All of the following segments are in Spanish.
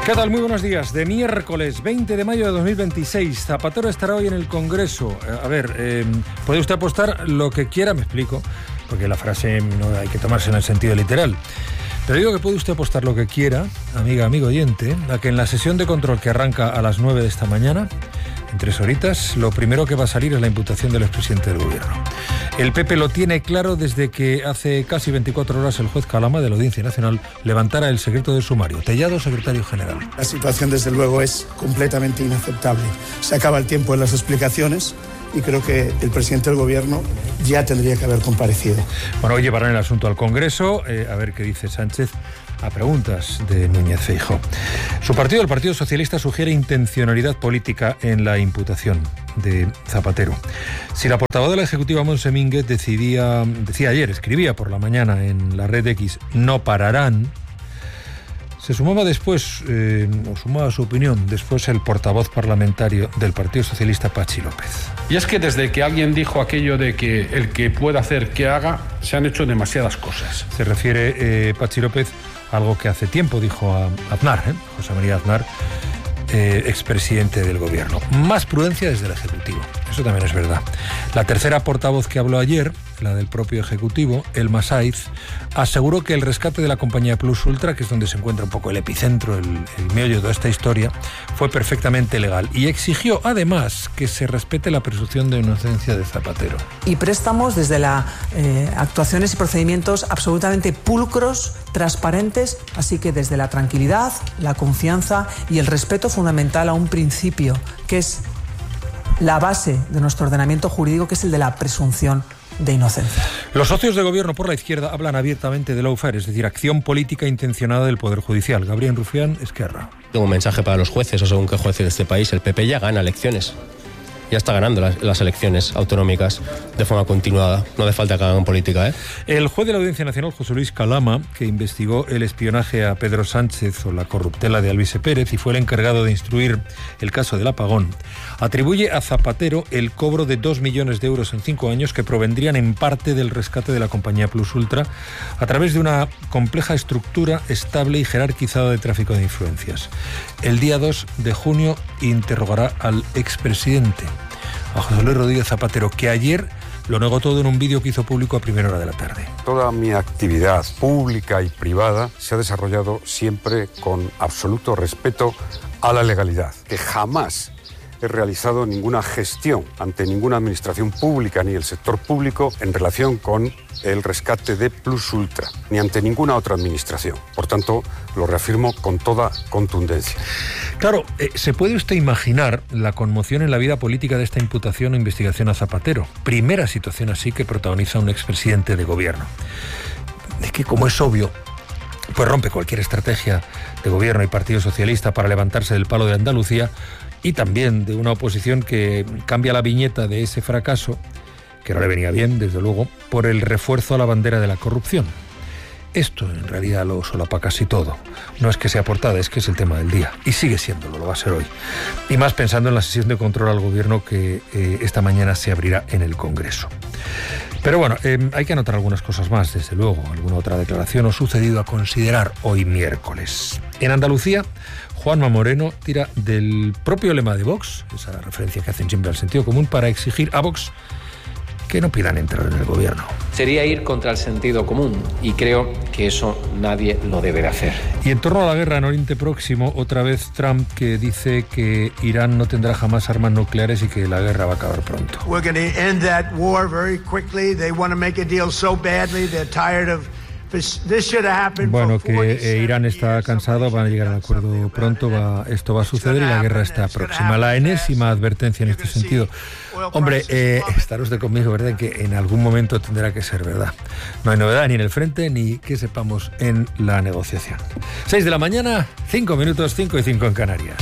¿Qué tal? Muy buenos días. De miércoles 20 de mayo de 2026. Zapatero estará hoy en el Congreso. Puede usted apostar lo que quiera, me explico, porque la frase no hay que tomarse en el sentido literal. Pero digo que puede usted apostar lo que quiera, amigo oyente, a que en la sesión de control que arranca a las 9 de esta mañana, en 3 horitas, lo primero que va a salir es la imputación del expresidente del Gobierno. El PP lo tiene claro desde que hace casi 24 horas el juez Calama de la Audiencia Nacional levantara el secreto del sumario. Tellado, secretario general. La situación, desde luego, es completamente inaceptable. Se acaba el tiempo en las explicaciones y creo que el presidente del Gobierno ya tendría que haber comparecido. Bueno, hoy llevarán el asunto al Congreso, a ver qué dice Sánchez a preguntas de Núñez Feijóo. Su partido, el Partido Socialista, sugiere intencionalidad política en la imputación de Zapatero. Si la portavoz de la Ejecutiva, Montse Mínguez, escribía por la mañana en la red X, no pararán, se sumaba después, sumaba su opinión, después el portavoz parlamentario del Partido Socialista, Patxi López. Y es que desde que alguien dijo aquello de que el que pueda hacer que haga, se han hecho demasiadas cosas. Se refiere Patxi López a algo que hace tiempo dijo a Aznar, José María Aznar, expresidente del Gobierno. Más prudencia desde el Ejecutivo, eso también es verdad. La tercera portavoz que habló ayer, la del propio Ejecutivo, Elma Saiz, aseguró que el rescate de la compañía Plus Ultra, que es donde se encuentra un poco el epicentro, el meollo de toda esta historia, fue perfectamente legal y exigió además que se respete la presunción de inocencia de Zapatero. Y préstamos desde las actuaciones y procedimientos absolutamente pulcros, transparentes, así que desde la tranquilidad, la confianza y el respeto fundamental a un principio que es la base de nuestro ordenamiento jurídico, que es el de la presunción de inocencia. Los socios de gobierno por la izquierda hablan abiertamente de lawfare, es decir, acción política intencionada del Poder Judicial. Gabriel Rufián, Esquerra. Tengo un mensaje para los jueces, o según qué jueces de este país. El PP ya gana elecciones. Ya está ganando las elecciones autonómicas de forma continuada. No hace falta que hagan política, ¿eh? El juez de la Audiencia Nacional, José Luis Calama, que investigó el espionaje a Pedro Sánchez o la corruptela de Alvise Pérez y fue el encargado de instruir el caso del apagón, atribuye a Zapatero el cobro de 2 millones de euros en 5 años que provendrían en parte del rescate de la compañía Plus Ultra a través de una compleja estructura estable y jerarquizada de tráfico de influencias. El día 2 de junio interrogará al expresidente, a José Luis Rodríguez Zapatero, que ayer lo negó todo en un vídeo que hizo público a primera hora de la tarde. Toda mi actividad pública y privada se ha desarrollado siempre con absoluto respeto a la legalidad, que jamás he realizado ninguna gestión ante ninguna administración pública ni el sector público en relación con el rescate de Plus Ultra, ni ante ninguna otra administración. Por tanto, lo reafirmo con toda contundencia. Claro, ¿se puede usted imaginar la conmoción en la vida política de esta imputación o investigación a Zapatero? Primera situación así que protagoniza un expresidente de gobierno. Es que, como es obvio, pues rompe cualquier estrategia de gobierno y Partido Socialista para levantarse del palo de Andalucía, y también de una oposición que cambia la viñeta de ese fracaso, que no le venía bien, desde luego, por el refuerzo a la bandera de la corrupción. Esto en realidad lo solapa casi todo. No es que sea portada, es que es el tema del día. Y sigue siéndolo, lo va a ser hoy. Y más pensando en la sesión de control al gobierno que esta mañana se abrirá en el Congreso. Pero bueno, hay que anotar algunas cosas más, desde luego. Alguna otra declaración o sucedido a considerar hoy miércoles. En Andalucía, Juanma Moreno tira del propio lema de Vox, esa referencia que hacen siempre al sentido común, para exigir a Vox que no pidan entrar en el gobierno. Sería ir contra el sentido común y creo que eso nadie lo debe de hacer. Y en torno a la guerra en Oriente Próximo, otra vez Trump, que dice que Irán no tendrá jamás armas nucleares y que la guerra va a acabar pronto. We're going to end that war very quickly. They want to make a deal so badly. They're tired of Bueno, que Irán está cansado, van a llegar al acuerdo pronto, esto va a suceder y la guerra está próxima. La enésima advertencia en este sentido. Hombre, estará usted conmigo, ¿verdad?, en que en algún momento tendrá que ser verdad. No hay novedad ni en el frente ni que sepamos en la negociación. 6 de la mañana, 5 minutos, 5 y 5 en Canarias.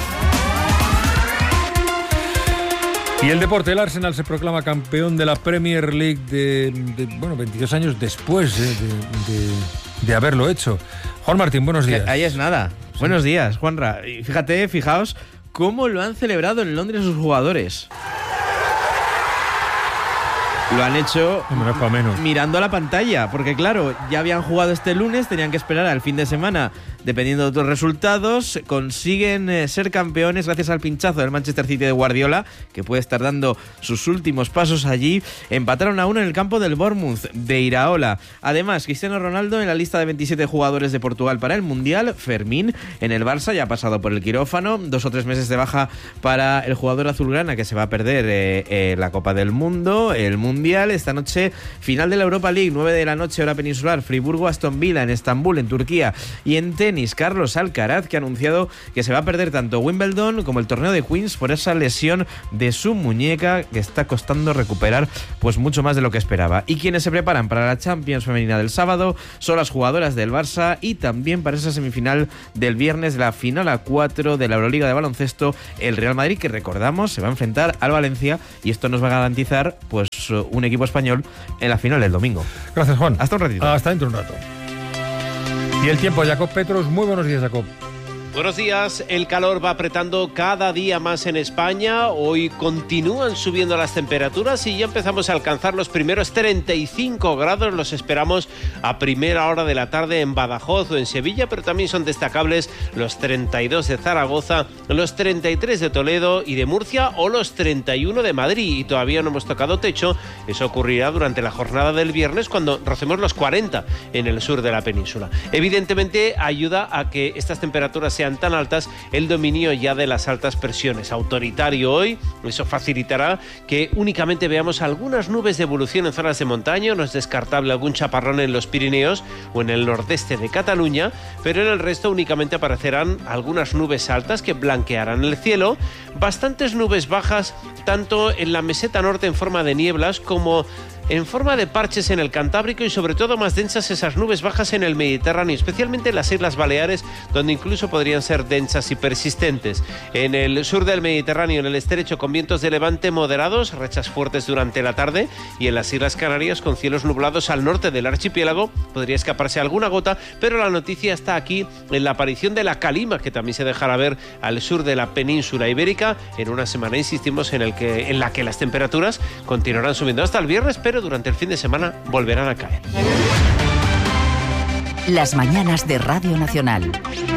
Y el deporte, el Arsenal se proclama campeón de la Premier League de 22 años después de haberlo hecho. Juan Martín, buenos días. Ahí es nada. Sí. Buenos días, Juanra. Y fijaos cómo lo han celebrado en Londres sus jugadores. Lo han hecho no es para menos, mirando a la pantalla, porque claro, ya habían jugado este lunes, tenían que esperar al fin de semana, dependiendo de otros resultados. Consiguen ser campeones gracias al pinchazo del Manchester City de Guardiola, que puede estar dando sus últimos pasos allí. Empataron a 1 en el campo del Bournemouth de Iraola. Además, Cristiano Ronaldo en la lista de 27 jugadores de Portugal para el Mundial. Fermín en el Barça, ya ha pasado por el quirófano. 2 o 3 meses de baja para el jugador azulgrana, que se va a perder la Copa del Mundo, el Mundial. Esta noche, final de la Europa League, 9 de la noche, hora peninsular, Friburgo-Aston Villa en Estambul, en Turquía. Y en tenis, Carlos Alcaraz, que ha anunciado que se va a perder tanto Wimbledon como el torneo de Queens por esa lesión de su muñeca, que está costando recuperar pues mucho más de lo que esperaba. Y quienes se preparan para la Champions femenina del sábado son las jugadoras del Barça, y también para esa semifinal del viernes de la final a 4 de la Euroliga de baloncesto, el Real Madrid, que recordamos se va a enfrentar al Valencia, y esto nos va a garantizar pues un equipo español en la final del domingo. Gracias, Juan. Hasta un ratito. Hasta dentro de un rato. Y el tiempo, Jacob Petros. Muy buenos días, Jacob. Buenos días. El calor va apretando cada día más en España. Hoy continúan subiendo las temperaturas y ya empezamos a alcanzar los primeros 35 grados. Los esperamos a primera hora de la tarde en Badajoz o en Sevilla, pero también son destacables los 32 de Zaragoza, los 33 de Toledo y de Murcia, o los 31 de Madrid. Y todavía no hemos tocado techo. Eso ocurrirá durante la jornada del viernes, cuando rocemos los 40 en el sur de la península. Evidentemente ayuda a que estas temperaturas sean tan altas el dominio ya de las altas presiones. Autoritario hoy, eso facilitará que únicamente veamos algunas nubes de evolución en zonas de montaña. No es descartable algún chaparrón en los Pirineos o en el nordeste de Cataluña, pero en el resto únicamente aparecerán algunas nubes altas que blanquearán el cielo, bastantes nubes bajas tanto en la meseta norte en forma de nieblas como en forma de parches en el Cantábrico, y sobre todo más densas esas nubes bajas en el Mediterráneo, especialmente en las Islas Baleares, donde incluso podrían ser densas y persistentes. En el sur del Mediterráneo, en el estrecho, con vientos de levante moderados, rachas fuertes durante la tarde, y en las Islas Canarias con cielos nublados al norte del archipiélago podría escaparse alguna gota, pero la noticia está aquí en la aparición de la calima, que también se dejará ver al sur de la península ibérica en una semana, insistimos, en la que las temperaturas continuarán subiendo hasta el viernes, pero durante el fin de semana volverán a caer. Las mañanas de Radio Nacional.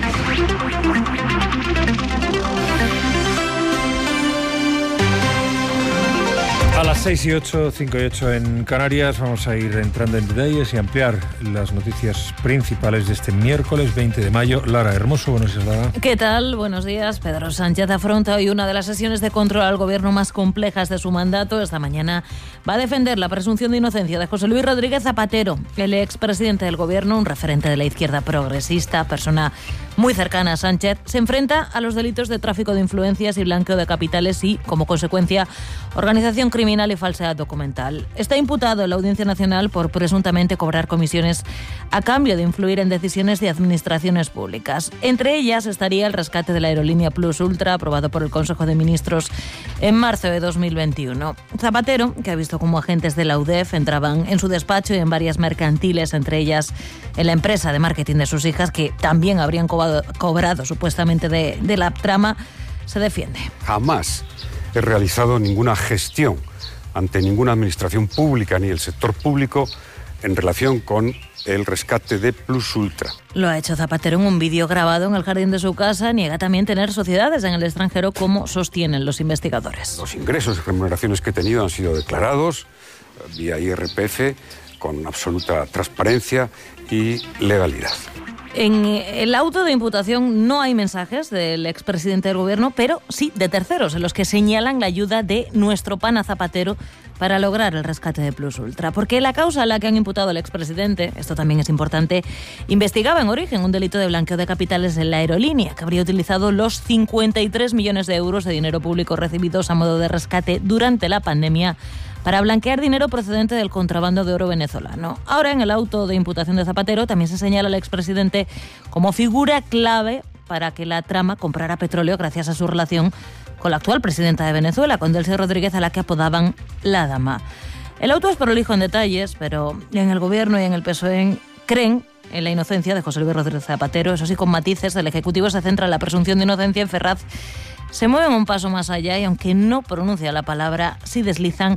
A las 6:08, 5:08 en Canarias, vamos a ir entrando en detalles y ampliar las noticias principales de este miércoles 20 de mayo. Lara Hermoso, buenos días, Lara. ¿Qué tal? Buenos días. Pedro Sánchez afronta hoy una de las sesiones de control al gobierno más complejas de su mandato. Esta mañana va a defender la presunción de inocencia de José Luis Rodríguez Zapatero, el expresidente del gobierno, un referente de la izquierda progresista, persona muy cercana a Sánchez. Se enfrenta a los delitos de tráfico de influencias y blanqueo de capitales y, como consecuencia, organización criminal y falsedad documental. Está imputado en la Audiencia Nacional por presuntamente cobrar comisiones a cambio de influir en decisiones de administraciones públicas. Entre ellas estaría el rescate de la aerolínea Plus Ultra, aprobado por el Consejo de Ministros en marzo de 2021. Zapatero, que ha visto cómo agentes de la UDEF entraban en su despacho y en varias mercantiles, entre ellas en la empresa de marketing de sus hijas, que también habrían cobrado supuestamente de la trama, se defiende. Jamás he realizado ninguna gestión ante ninguna administración pública ni el sector público en relación con el rescate de Plus Ultra. Lo ha hecho Zapatero en un vídeo grabado en el jardín de su casa. Niega también tener sociedades en el extranjero, como sostienen los investigadores. Los ingresos y remuneraciones que he tenido han sido declarados vía IRPF con absoluta transparencia y legalidad. En el auto de imputación no hay mensajes del expresidente del gobierno, pero sí de terceros, en los que señalan la ayuda de nuestro pana Zapatero para lograr el rescate de Plus Ultra. Porque la causa a la que han imputado al expresidente, esto también es importante, investigaba en origen un delito de blanqueo de capitales en la aerolínea, que habría utilizado los 53 millones de euros de dinero público recibidos a modo de rescate durante la pandemia para blanquear dinero procedente del contrabando de oro venezolano. Ahora, en el auto de imputación de Zapatero también se señala al expresidente como figura clave para que la trama comprara petróleo gracias a su relación con la actual presidenta de Venezuela, con Delcy Rodríguez, a la que apodaban la Dama. El auto es prolijo en detalles, pero en el gobierno y en el PSOE creen en la inocencia de José Luis Rodríguez Zapatero. Eso sí, con matices, el Ejecutivo se centra en la presunción de inocencia. En Ferraz se mueven un paso más allá y, aunque no pronuncia la palabra, sí deslizan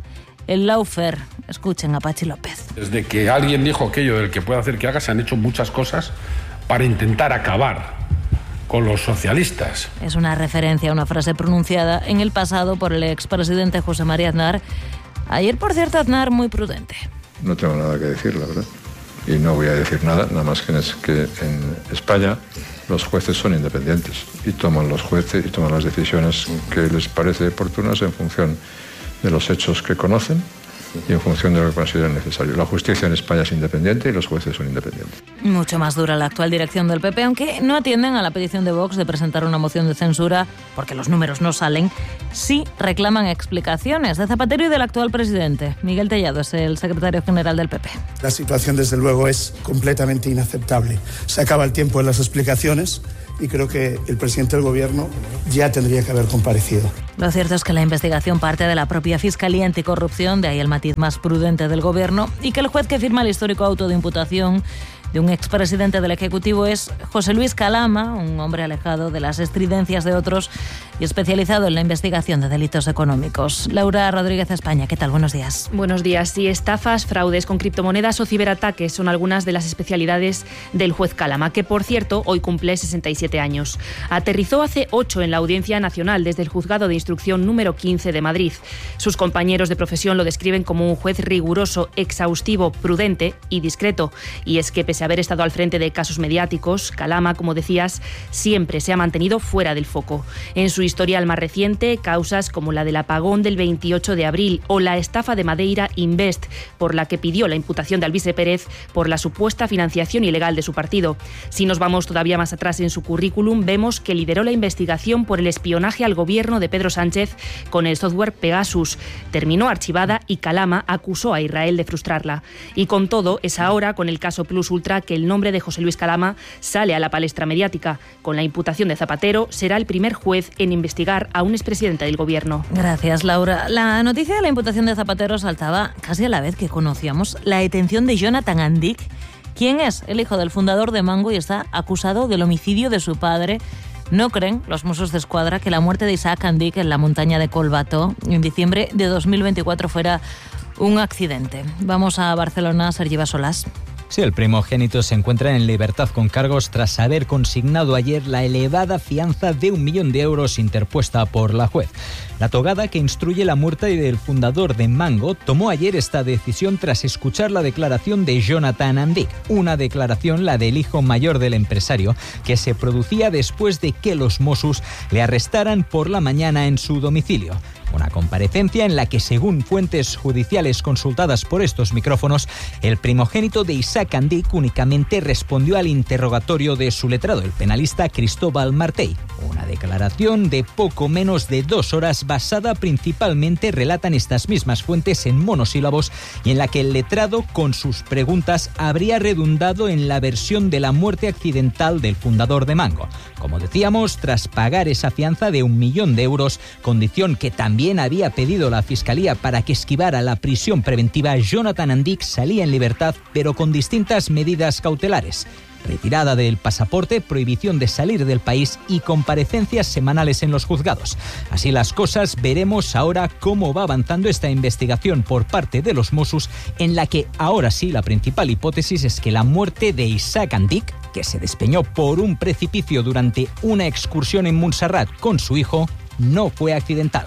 el lawfare. Escuchen a Pachi López. Desde que alguien dijo aquello del que puede hacer que haga, se han hecho muchas cosas para intentar acabar con los socialistas. Es una referencia a una frase pronunciada en el pasado por el expresidente José María Aznar. Ayer, por cierto, Aznar muy prudente. No tengo nada que decir, la verdad. Y no voy a decir nada más que en España los jueces son independientes y toman las decisiones que les parece oportunas en función de los hechos que conocen y en función de lo que consideren necesario. La justicia en España es independiente y los jueces son independientes. Mucho más dura la actual dirección del PP, aunque no atienden a la petición de Vox de presentar una moción de censura, porque los números no salen. Sí reclaman explicaciones de Zapatero y del actual presidente. Miguel Tellado es el secretario general del PP. La situación, desde luego, es completamente inaceptable. Se acaba el tiempo en las explicaciones y creo que el presidente del Gobierno ya tendría que haber comparecido. Lo cierto es que la investigación parte de la propia Fiscalía Anticorrupción, de ahí el matiz más prudente del Gobierno, y que el juez que firma el histórico auto de imputación de un expresidente del Ejecutivo es José Luis Calama, un hombre alejado de las estridencias de otros y especializado en la investigación de delitos económicos. Laura Rodríguez, España, ¿qué tal? Buenos días. Buenos días. Sí, estafas, fraudes con criptomonedas o ciberataques son algunas de las especialidades del juez Calama, que, por cierto, hoy cumple 67 años. Aterrizó hace 8 en la Audiencia Nacional desde el Juzgado de Instrucción número 15 de Madrid. Sus compañeros de profesión lo describen como un juez riguroso, exhaustivo, prudente y discreto. Y es que, pese a haber estado al frente de casos mediáticos, Calama, como decías, siempre se ha mantenido fuera del foco. En su historial más reciente, causas como la del apagón del 28 de abril o la estafa de Madeira Invest, por la que pidió la imputación de Alvise Pérez por la supuesta financiación ilegal de su partido. Si nos vamos todavía más atrás en su currículum, vemos que lideró la investigación por el espionaje al gobierno de Pedro Sánchez con el software Pegasus. Terminó archivada y Calama acusó a Israel de frustrarla. Y con todo, es ahora, con el caso Plus Ultra, que el nombre de José Luis Calama sale a la palestra mediática. Con la imputación de Zapatero, será el primer juez en investigar a un expresidente del Gobierno. Gracias, Laura. La noticia de la imputación de Zapatero saltaba casi a la vez que conocíamos la detención de Jonathan Andic, quien es el hijo del fundador de Mango y está acusado del homicidio de su padre. No creen los Mossos d'Esquadra que la muerte de Isaac Andic en la montaña de Collbató en diciembre de 2024 fuera un accidente. Vamos a Barcelona, Sergi Bassolàs. Sí, el primogénito se encuentra en libertad con cargos tras haber consignado ayer la elevada fianza de 1 millón de euros interpuesta por la juez. La togada que instruye la muerte del fundador de Mango tomó ayer esta decisión tras escuchar la declaración de Jonathan Andic, una declaración, la del hijo mayor del empresario, que se producía después de que los Mossos le arrestaran por la mañana en su domicilio. Una comparecencia en la que, según fuentes judiciales consultadas por estos micrófonos, el primogénito de Isaac Andic únicamente respondió al interrogatorio de su letrado, el penalista Cristóbal Martell. Una declaración de poco menos de 2 horas basada principalmente, relatan estas mismas fuentes, en monosílabos y en la que el letrado, con sus preguntas, habría redundado en la versión de la muerte accidental del fundador de Mango. Como decíamos, tras pagar esa fianza de 1 millón de euros, condición que también había pedido la Fiscalía para que esquivara la prisión preventiva, Jonathan Andic salía en libertad, pero con distintas medidas cautelares: retirada del pasaporte, prohibición de salir del país y comparecencias semanales en los juzgados. Así las cosas, veremos ahora cómo va avanzando esta investigación por parte de los Mossos, en la que ahora sí la principal hipótesis es que la muerte de Isaac Andic, que se despeñó por un precipicio durante una excursión en Montserrat con su hijo, no fue accidental.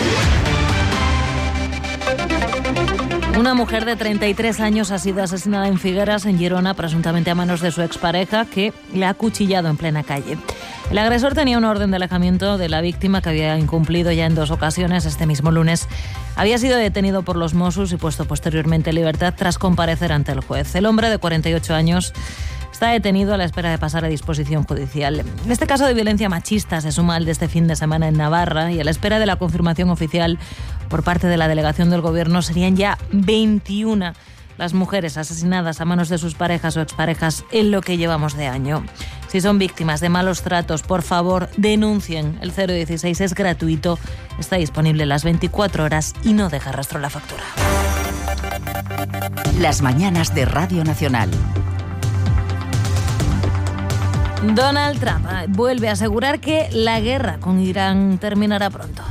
Una mujer de 33 años ha sido asesinada en Figueras, en Girona, presuntamente a manos de su expareja, que le ha acuchillado en plena calle. El agresor tenía una orden de alejamiento de la víctima que había incumplido ya en 2 ocasiones. Este mismo lunes había sido detenido por los Mossos y puesto posteriormente en libertad tras comparecer ante el juez. El hombre, de 48 años, está detenido a la espera de pasar a disposición judicial. Este caso de violencia machista se suma al de este fin de semana en Navarra, y a la espera de la confirmación oficial por parte de la delegación del Gobierno serían ya 21 las mujeres asesinadas a manos de sus parejas o exparejas en lo que llevamos de año. Si son víctimas de malos tratos, por favor, denuncien. El 016 es gratuito, está disponible las 24 horas y no deja rastro la factura. Las mañanas de Radio Nacional. Donald Trump vuelve a asegurar que la guerra con Irán terminará pronto.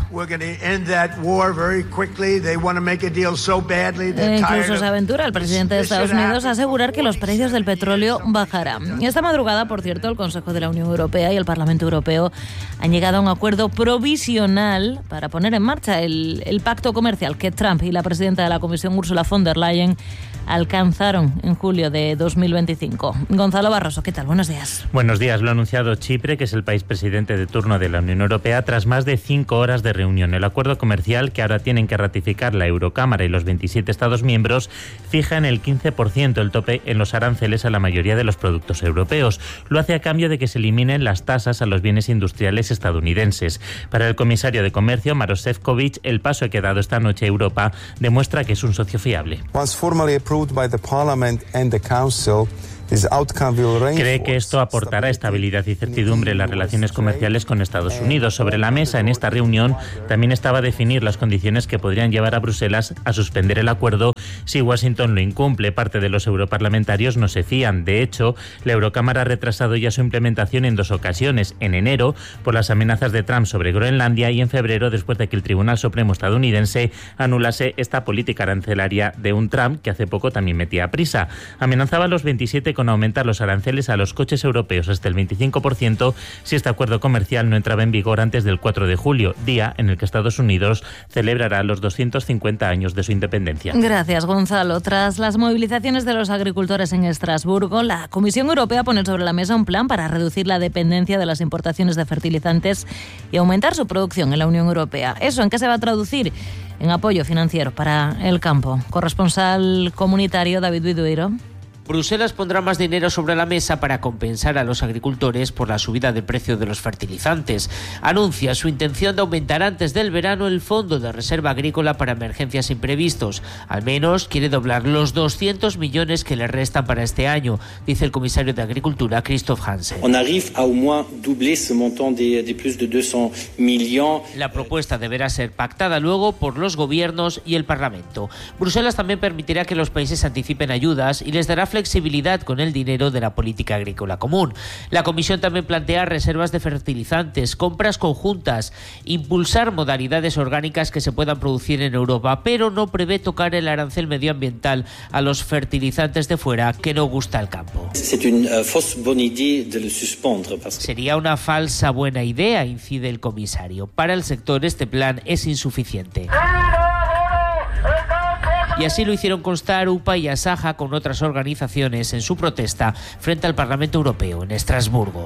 Incluso se aventura el presidente de Estados Unidos a asegurar que los precios del petróleo bajarán. Esta madrugada, por cierto, el Consejo de la Unión Europea y el Parlamento Europeo han llegado a un acuerdo provisional para poner en marcha el pacto comercial que Trump y la presidenta de la Comisión, Ursula von der Leyen, alcanzaron en julio de 2025. Gonzalo Barroso, ¿qué tal? Buenos días. Buenos días. Lo ha anunciado Chipre, que es el país presidente de turno de la Unión Europea, tras más de 5 horas de reunión. El acuerdo comercial, que ahora tienen que ratificar la Eurocámara y los 27 Estados miembros, fija en el 15% el tope en los aranceles a la mayoría de los productos europeos. Lo hace a cambio de que se eliminen las tasas a los bienes industriales estadounidenses. Para el comisario de Comercio, Maroš Šefčovič, el paso que ha dado esta noche Europa demuestra que es un socio fiable. Cree que esto aportará estabilidad y certidumbre en las relaciones comerciales con Estados Unidos. Sobre la mesa en esta reunión también estaba definir las condiciones que podrían llevar a Bruselas a suspender el acuerdo si Washington lo incumple. Parte de los europarlamentarios no se fían. De hecho, la Eurocámara ha retrasado ya su implementación en 2 ocasiones. En enero, por las amenazas de Trump sobre Groenlandia, y en febrero, después de que el Tribunal Supremo estadounidense anulase esta política arancelaria de un Trump que hace poco también metía prisa. Amenazaba a los 27 con aumentar los aranceles a los coches europeos hasta el 25% si este acuerdo comercial no entraba en vigor antes del 4 de julio, día en el que Estados Unidos celebrará los 250 años de su independencia. Gracias, Gonzalo. Tras las movilizaciones de los agricultores en Estrasburgo, la Comisión Europea pone sobre la mesa un plan para reducir la dependencia de las importaciones de fertilizantes y aumentar su producción en la Unión Europea. ¿Eso en qué se va a traducir? En apoyo financiero para el campo. Corresponsal comunitario David Vidueiro. Bruselas pondrá más dinero sobre la mesa para compensar a los agricultores por la subida del precio de los fertilizantes. Anuncia su intención de aumentar antes del verano el Fondo de Reserva Agrícola para emergencias imprevistos. Al menos quiere doblar los 200 millones que le restan para este año, dice el comisario de Agricultura, Christophe Hansen. La propuesta deberá ser pactada luego por los gobiernos y el Parlamento. Bruselas también permitirá que los países anticipen ayudas y les dará flexibilidad con el dinero de la política agrícola común. La Comisión también plantea reservas de fertilizantes, compras conjuntas, impulsar modalidades orgánicas que se puedan producir en Europa, pero no prevé tocar el arancel medioambiental a los fertilizantes de fuera, que no gusta al campo. Sería una falsa buena idea, incide el comisario. Para el sector este plan es insuficiente. Y así lo hicieron constar UPA y Asaja con otras organizaciones en su protesta frente al Parlamento Europeo en Estrasburgo.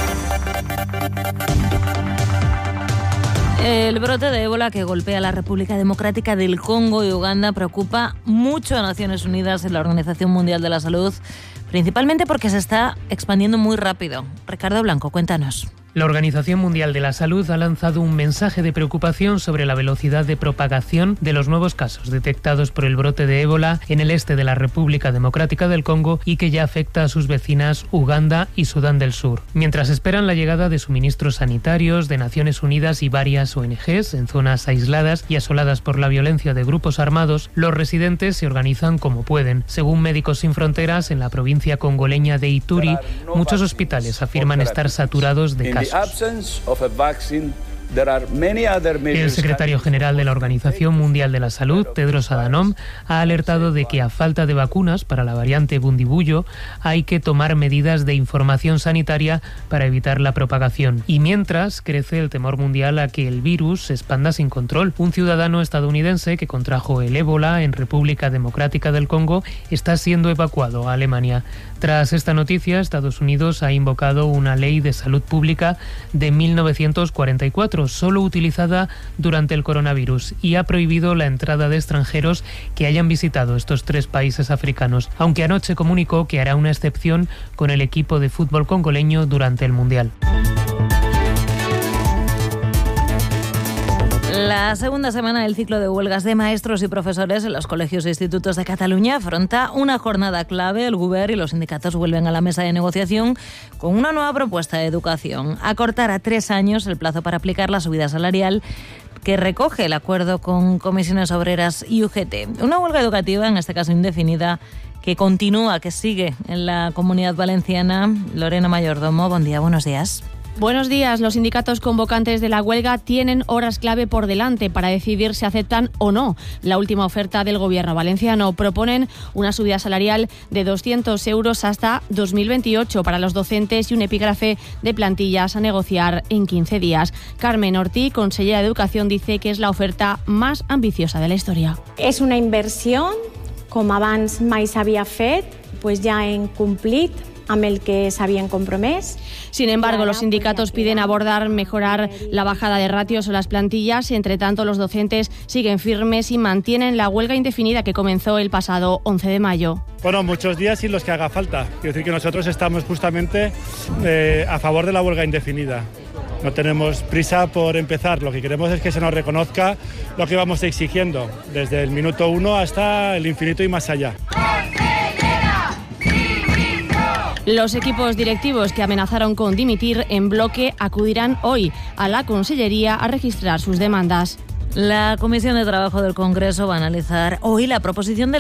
El brote de ébola que golpea a la República Democrática del Congo y Uganda preocupa mucho a Naciones Unidas y la Organización Mundial de la Salud, principalmente porque se está expandiendo muy rápido. Ricardo Blanco, cuéntanos. La Organización Mundial de la Salud ha lanzado un mensaje de preocupación sobre la velocidad de propagación de los nuevos casos detectados por el brote de ébola en el este de la República Democrática del Congo y que ya afecta a sus vecinas Uganda y Sudán del Sur. Mientras esperan la llegada de suministros sanitarios de Naciones Unidas y varias ONGs en zonas aisladas y asoladas por la violencia de grupos armados, los residentes se organizan como pueden. Según Médicos Sin Fronteras, en la provincia congoleña de Ituri, muchos hospitales afirman estar saturados de casos. El secretario general de la Organización Mundial de la Salud, Tedros Adhanom, ha alertado de que a falta de vacunas para la variante Bundibugyo hay que tomar medidas de información sanitaria para evitar la propagación. Y mientras crece el temor mundial a que el virus se expanda sin control. Un ciudadano estadounidense que contrajo el ébola en República Democrática del Congo está siendo evacuado a Alemania. Tras esta noticia, Estados Unidos ha invocado una ley de salud pública de 1944, solo utilizada durante el coronavirus, y ha prohibido la entrada de extranjeros que hayan visitado estos 3 países africanos, aunque anoche comunicó que hará una excepción con el equipo de fútbol congoleño durante el Mundial. La segunda semana del ciclo de huelgas de maestros y profesores en los colegios e institutos de Cataluña afronta una jornada clave. El Govern y los sindicatos vuelven a la mesa de negociación con una nueva propuesta de educación: acortar a 3 años el plazo para aplicar la subida salarial que recoge el acuerdo con Comisiones Obreras y UGT. Una huelga educativa, en este caso indefinida, que continúa, que sigue en la Comunidad Valenciana. Lorena Mayordomo, buen día, buenos días. Buenos días. Los sindicatos convocantes de la huelga tienen horas clave por delante para decidir si aceptan o no la última oferta del gobierno valenciano. Proponen una subida salarial de 200 euros hasta 2028 para los docentes y un epígrafe de plantillas a negociar en 15 días. Carmen Ortí, consellera de Educación, dice que es la oferta más ambiciosa de la historia. És una inversió, com abans mai s'havia fet, pues ja hem complit amb el que s'havien compromès. Sin embargo, los sindicatos piden mejorar la bajada de ratios o las plantillas. Entre tanto, los docentes siguen firmes y mantienen la huelga indefinida que comenzó el pasado 11 de mayo. Bueno, muchos días y los que haga falta. Quiero decir que nosotros estamos justamente a favor de la huelga indefinida. No tenemos prisa por empezar, lo que queremos es que se nos reconozca lo que vamos exigiendo, desde el minuto 1 hasta el infinito y más allá. Los equipos directivos que amenazaron con dimitir en bloque acudirán hoy a la Consellería a registrar sus demandas. La Comisión de Trabajo del Congreso va a analizar hoy la proposición de